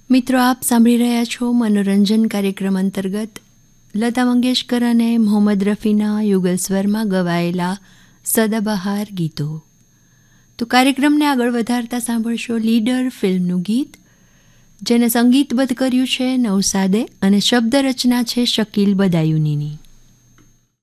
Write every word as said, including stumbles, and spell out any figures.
મિત્રો, આપ સાંભળી રહ્યા છો મનોરંજન કાર્યક્રમ અંતર્ગત લતા મંગેશકર અને મોહમ્મદ રફીના યુગલ સ્વરમાં ગવાયેલા સદાબહાર ગીતો. તો કાર્યક્રમને આગળ વધારતા સાંભળશો લીડર ફિલ્મનું ગીત, જેને સંગીતબદ્ધ કર્યું છે નૌશાદે અને શબ્દ રચના છે શકીલ બદાયુનીની.